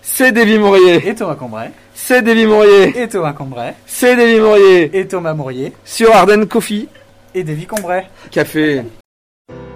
C'est Davy Mourier. Et Thomas Combray. C'est Davy Mourier. Et Thomas Combray. C'est Davy Mourier. Et Thomas Mourier. Sur Ardennes Coffee. Et Davy Combray. Café.